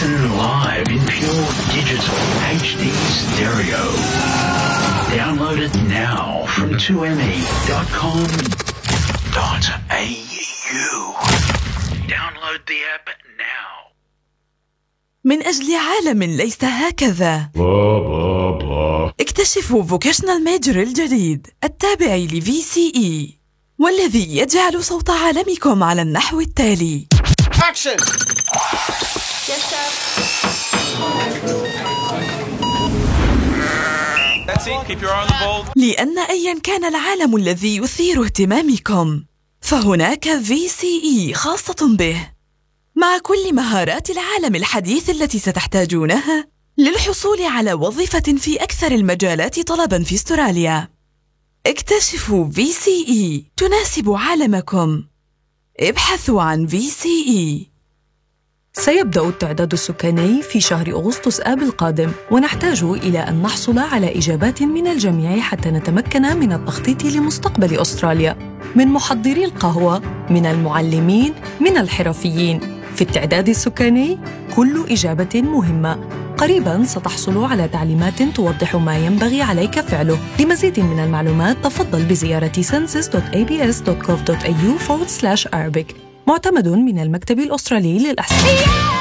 Listen live in pure digital HD stereo. Download it now from 2me.com.au. Download the app now. من أجل عالم ليس هكذا. اكتشفوا فوكيشنال ميجر الجديد التابع لVCE والذي يجعل صوت عالمكم على النحو التالي. Action! Yes, sir. That's it. Keep your eye on the ball. لأن أيا كان العالم الذي يثير اهتمامكم فهناك VCE خاصة به، مع كل مهارات العالم الحديث التي ستحتاجونها للحصول على وظيفة في أكثر المجالات طلباً في أستراليا. اكتشفوا VCE تناسب عالمكم. ابحثوا عن VCE. سيبدأ التعداد السكاني في شهر أغسطس آب القادم، ونحتاج إلى أن نحصل على إجابات من الجميع حتى نتمكن من التخطيط لمستقبل أستراليا، من محضري القهوة، من المعلمين، من الحرفيين. في التعداد السكاني كل إجابة مهمة. قريباً ستحصل على تعليمات توضح ما ينبغي عليك فعله. لمزيد من المعلومات تفضل بزيارة census.abs.gov.au/Arabic. معتمد من المكتب الأسترالي للإحصاء.